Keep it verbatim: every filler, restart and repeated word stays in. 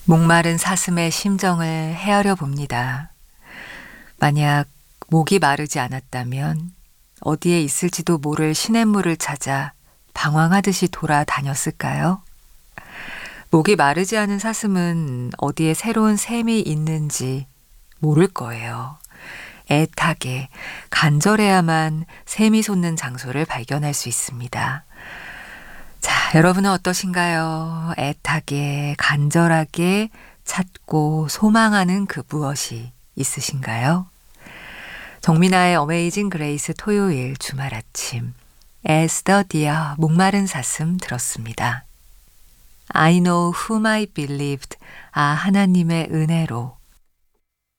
목마른 사슴의 심정을 헤아려 봅니다. 만약 목이 마르지 않았다면 어디에 있을지도 모를 시냇물을 찾아 방황하듯이 돌아다녔을까요? 목이 마르지 않은 사슴은 어디에 새로운 샘이 있는지 모를 거예요. 애타게 간절해야만 샘이 솟는 장소를 발견할 수 있습니다. 자, 여러분은 어떠신가요? 애타게 간절하게 찾고 소망하는 그 무엇이 있으신가요? 정민아의 어메이징 그레이스 토요일 주말 아침 As the deer 목마른 사슴 들었습니다. I know whom I believed. 아, 하나님의 은혜로